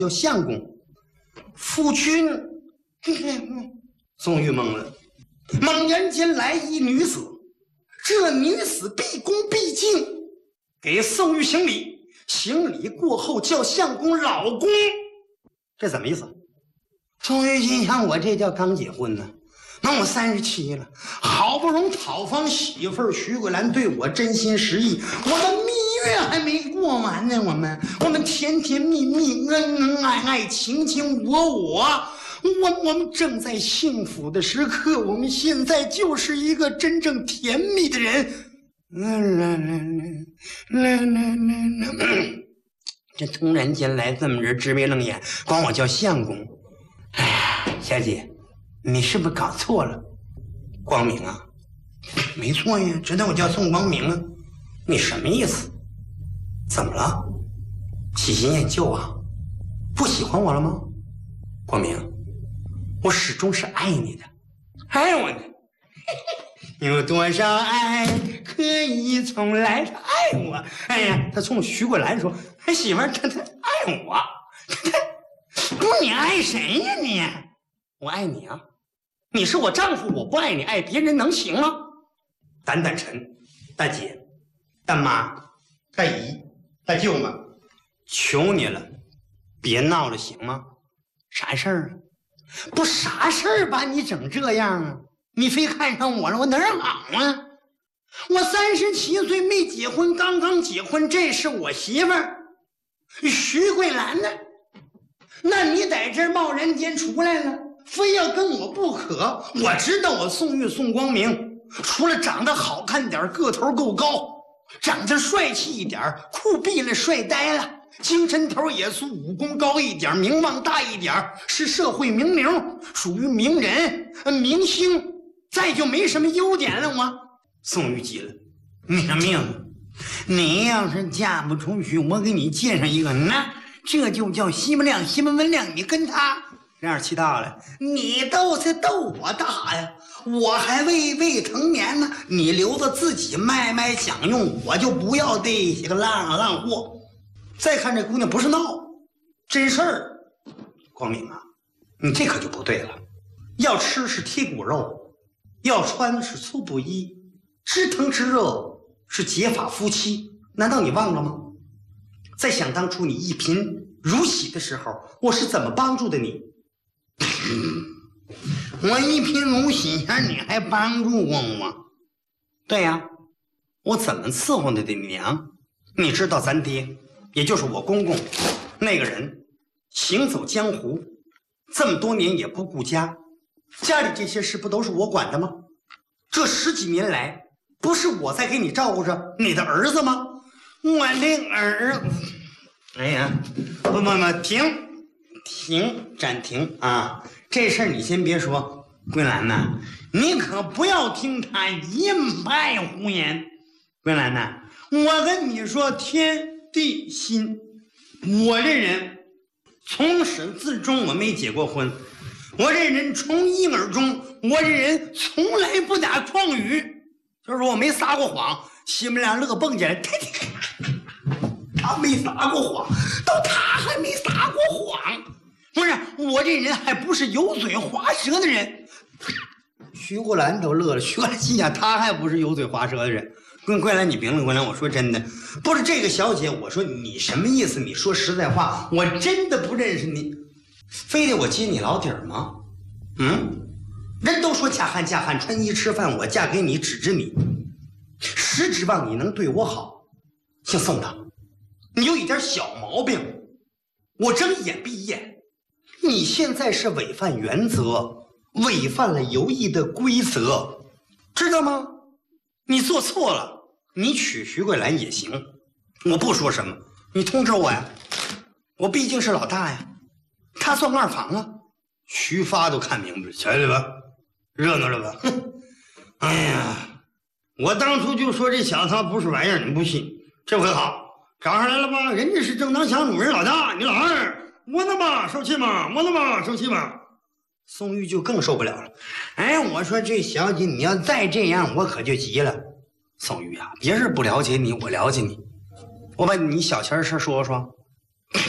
叫相公。夫君，宋玉懵了。猛然间来一女子，这女子毕恭毕敬，给宋玉行礼。行礼过后叫相公老公，这怎么意思？宋玉心想，我这叫刚结婚呢。那我37了，好不容易讨房媳妇儿徐桂兰对我真心实意，我的蜜月还没过完呢。我们甜甜蜜蜜，恩恩爱爱，情情我们正在幸福的时刻，我们现在就是一个真正甜蜜的人。这突然间来这么人直眉愣眼，管我叫相公。哎呀，小姐，你是不是搞错了？光明啊，没错呀，知道我叫宋光明啊。你什么意思？怎么了？喜新厌旧啊？不喜欢我了吗？光明，我始终是爱你的，爱我的。有多少爱可以重来？他爱我。哎呀，他冲徐桂兰说：“哎，媳妇儿，他爱我。不是你爱谁呀你？我爱你啊！你是我丈夫，我不爱你，爱别人能行吗？”胆胆陈，大姐、大妈、大姨、大舅妈，求你了，别闹了，行吗？啥事儿啊？不啥事儿把你整这样啊？你非看上我了，我哪儿好啊？我37岁没结婚，刚刚结婚，这是我媳妇儿徐桂兰呢。那你在这儿贸然间出来了，非要跟我不可。我知道我宋玉宋光明，除了长得好看点，个头够高，长得帅气一点，酷毙了，帅呆了，精神头也是武功高一点，名望大一点，是社会名流，属于名人、明星。再就没什么优点了吗？宋玉急了，你什么意思？你要是嫁不出去，我给你介绍一个，那这就叫西门亮、西门文亮，你跟他这样气大了。你都是逗我大呀，我还未成年呢，你留着自己卖卖享用，我就不要这些个浪货。再看这姑娘不是闹，真事儿。光明啊，你这可就不对了，要吃是剔骨肉。要穿是粗布衣，知疼知热是结发夫妻，难道你忘了吗？在想当初你一贫如洗的时候，我是怎么帮助的你？我一贫如洗下，你还帮助过我？对呀，我怎么伺候的你娘？你知道咱爹，也就是我公公，那个人行走江湖这么多年也不顾家。家里这些事不都是我管的吗？这10几年来，不是我在给你照顾着你的儿子吗？我的儿子，哎呀，不，停，暂停啊！这事儿你先别说，桂兰呐，你可不要听他一派胡言。桂兰呐，我跟你说，天地心，我这人从始至终我没结过婚。我这人从一而终，我这人从来不打诳语，就是说我没撒过谎。西门亮乐蹦起来，他没撒过谎，到他还没撒过谎。不是，我这人还不是油嘴滑舌的人。徐桂兰都乐了，徐桂兰心想他还不是油嘴滑舌的人。桂兰，你别了，桂兰，我说真的，不是这个小姐，我说你什么意思？你说实在话，我真的不认识你。非得我揭你老底儿吗？人都说嫁汉穿衣吃饭，我嫁给你只知你，实指望你能对我好。姓宋的，你有一点小毛病，我睁一眼闭一眼。你现在是违反原则，违反了游艺的规则，知道吗？你做错了，你娶徐桂兰也行，我不说什么，你通知我呀，我毕竟是老大呀。他算二房啊，徐发都看明白了，瞧见了吧，热闹了吧？哼！哎呀，我当初就说这小子不是玩意儿，你不信？这回好，找上来了吧？人家是正当小主人老大，你老二，我的妈，受气吗？我的妈，受气吗？宋玉就更受不了了。哎，我说这小姐，你要再这样，我可就急了。宋玉啊，别人不了解你，我了解你，我把你小钱事说说。